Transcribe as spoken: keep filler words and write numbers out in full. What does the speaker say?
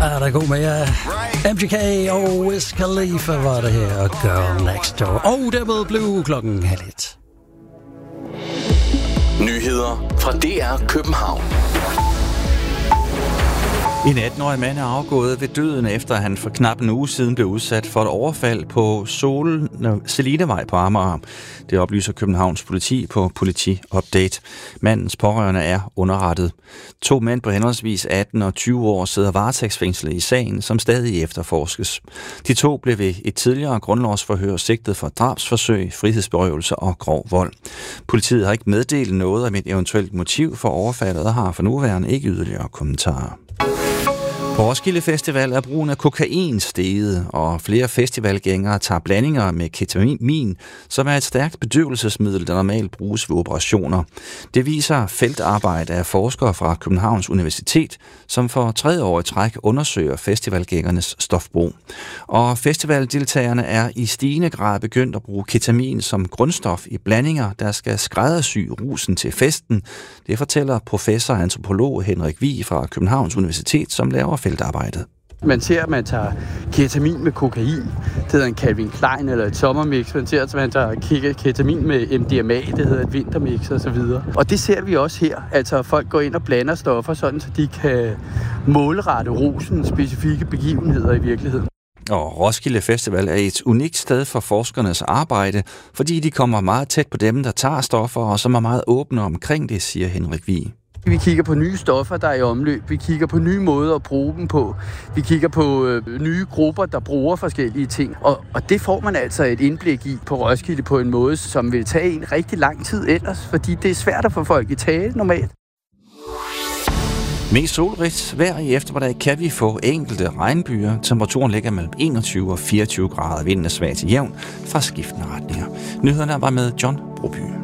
Ah, der er god med jer. M G K og Wiz Khalifa var det her, og Girl Next Door. Og dermed blev klokken halv et. Nyheder fra D R København. En atten-årig mand er afgået ved døden, efter han for knap en uge siden blev udsat for et overfald på Sol Selinevej på Amager. Det oplyser Københavns politi på Politi-update. Mandens pårørende er underrettet. To mænd på henholdsvis atten og tyve år sidder varetægtsfængslet i sagen, som stadig efterforskes. De to blev ved et tidligere grundlovsforhør sigtet for drabsforsøg, frihedsberøvelse og grov vold. Politiet har ikke meddelt noget om et eventuelt motiv for overfaldet og har for nuværende ikke yderligere kommentarer. På Roskilde Festival er brugen af kokain steget, og flere festivalgængere tager blandinger med ketamin, som er et stærkt bedøvelsesmiddel, der normalt bruges ved operationer. Det viser feltarbejde af forskere fra Københavns Universitet, som for tredje år i træk undersøger festivalgængernes stofbrug. Og festivaldeltagerne er i stigende grad begyndt at bruge ketamin som grundstof i blandinger, der skal skræddersy rusen til festen. Det fortæller professor og antropolog Henrik Vig fra Københavns Universitet, som laver feltarbejdet. Man ser, at man tager ketamin med kokain. Det hedder en Calvin Klein eller et sommermix. Man ser, at man tager ketamin med M D M A. Det hedder et vintermix og så videre. Og det ser vi også her. Altså, folk går ind og blander stoffer, sådan så de kan målrette rosen specifikke begivenheder i virkeligheden. Og Roskilde Festival er et unikt sted for forskernes arbejde, fordi de kommer meget tæt på dem, der tager stoffer, og som er meget åbne omkring det, siger Henrik Vig. Vi kigger på nye stoffer, der er i omløb. Vi kigger på nye måder at bruge dem på. Vi kigger på øh, nye grupper, der bruger forskellige ting. Og, og det får man altså et indblik i på Roskilde på en måde, som vil tage en rigtig lang tid ellers, fordi det er svært at få folk i tale normalt. Mest solrigt vejr i eftermiddag kan vi få enkelte regnbyer. Temperaturen ligger mellem enogtyve og fireogtyve grader. Vinden er svag til jævn fra skiftende retninger. Nyhederne var med John Broby.